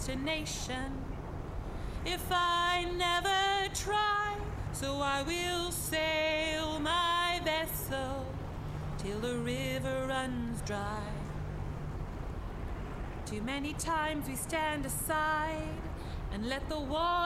destination if I never try. So I will sail my vessel till the river runs dry. Too many times we stand aside and let the water